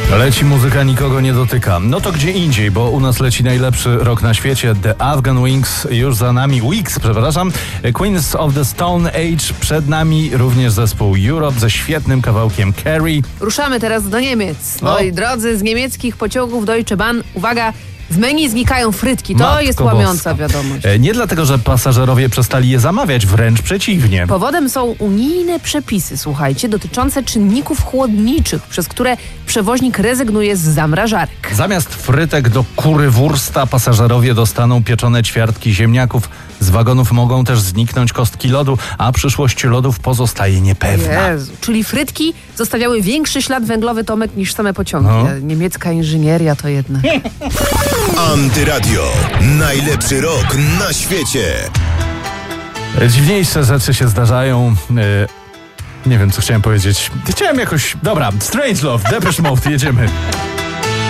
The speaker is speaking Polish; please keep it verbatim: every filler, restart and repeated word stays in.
Leci muzyka, nikogo nie dotyka. No to gdzie indziej, bo u nas leci najlepszy rok na świecie. The Afghan Wings już za nami. Weeks, przepraszam. Queens of the Stone Age przed nami. Również zespół Europe ze świetnym kawałkiem Carrie. Ruszamy teraz do Niemiec. No. Moi drodzy, z niemieckich pociągów Deutsche Bahn, uwaga, w menu znikają frytki. To Matko jest łamiąca boska. wiadomość. E, Nie dlatego, że pasażerowie przestali je zamawiać, wręcz przeciwnie. Powodem są unijne przepisy, słuchajcie, dotyczące czynników chłodniczych, przez które przewoźnik rezygnuje z zamrażarek. Zamiast frytek do kurywursta pasażerowie dostaną pieczone ćwiartki ziemniaków. Z wagonów mogą też zniknąć kostki lodu, a przyszłość lodów pozostaje niepewna. Jezu, czyli frytki zostawiały większy ślad węglowy, Tomek, niż same pociągi. No. Niemiecka inżynieria to jednak. Antyradio. Najlepszy rok na świecie. Dziwniejsze rzeczy się zdarzają. E, nie wiem, co chciałem powiedzieć. Chciałem jakoś... Dobra, Strangelove, Depeche Mode, jedziemy.